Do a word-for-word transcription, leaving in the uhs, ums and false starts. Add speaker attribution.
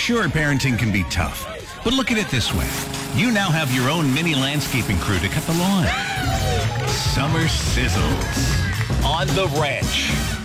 Speaker 1: Sure, parenting can be tough, but look at it this way. You now have your own mini landscaping crew to cut the lawn. Summer sizzles on The Ranch.